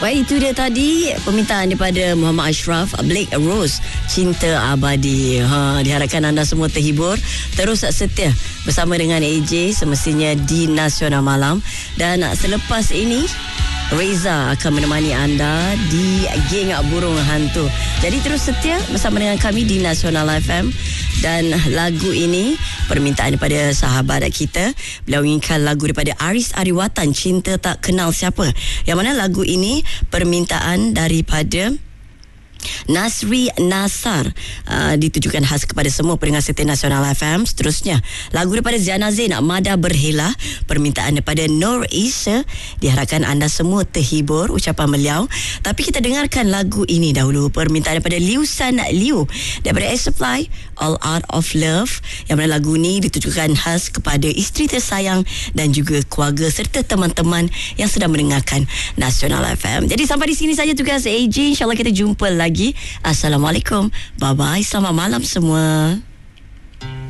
Baik, itu dia tadi permintaan daripada Muhammad Ashraf, Blake Rose, Cinta Abadi. Diharapkan anda semua terhibur. Terus setia bersama dengan AJ semestinya di Nasional Malam. Dan selepas ini Reza akan menemani anda di Geng Burung Hantu. Jadi terus setia bersama dengan kami di Nasional FM. Dan lagu ini permintaan daripada sahabat kita. Beliau inginkan lagu daripada Aris Ariwatan, Cinta Tak Kenal Siapa. Yang mana lagu ini permintaan daripada Nasri Nasar, ditujukan khas kepada semua pendengar setia Nasional FM. Seterusnya lagu daripada Ziana Zain, Mada Berhela, permintaan daripada Nur Isa. Diharapkan anda semua terhibur ucapan beliau. Tapi kita dengarkan lagu ini dahulu, permintaan daripada Liu San Liu daripada Air Supply, All Out of Love. Yang mana lagu ini ditujukan khas kepada isteri tersayang dan juga keluarga serta teman-teman yang sedang mendengarkan Nasional FM. Jadi sampai di sini saja tugas AJ. InsyaAllah kita jumpa lagi. Assalamualaikum. Bye-bye. Selamat malam semua.